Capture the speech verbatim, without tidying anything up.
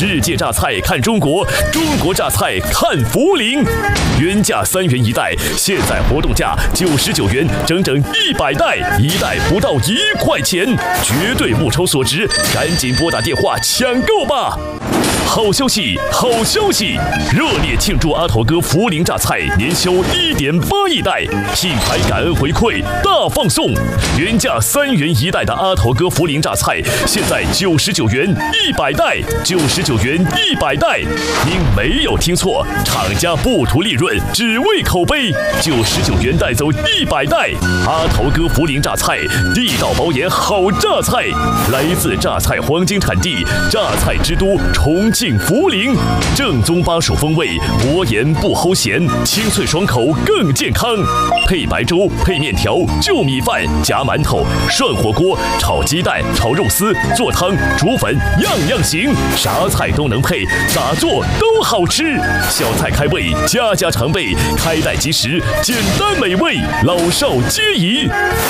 世界榨菜看中国，中国榨菜看涪陵。原价三元一袋，现在活动价九十九元，整整一百袋，一袋不到一块钱，绝对物超所值，赶紧拨打电话抢购吧！好消息，好消息！热烈庆祝阿头哥涪陵榨菜年销一点八亿袋，品牌感恩回馈大放送。原价三元一袋的阿头哥涪陵榨菜，现在九十九元一百袋，九十九元一百袋。您没有听错，厂家不图利润，只为口碑。九十九元带走一百袋，阿头哥涪陵榨菜，地道保研好榨菜，来自榨菜黄金产地，榨菜之都重庆涪陵，正宗巴蜀风味，薄盐不齁咸，清脆爽口更健康。配白粥，配面条，就米饭，夹馒头，涮火锅，炒鸡蛋，炒肉丝，做汤，煮粉，样样行，啥菜都能配，咋做都好吃。小菜开胃，家家常备，开袋即食，简单美味，老少皆宜。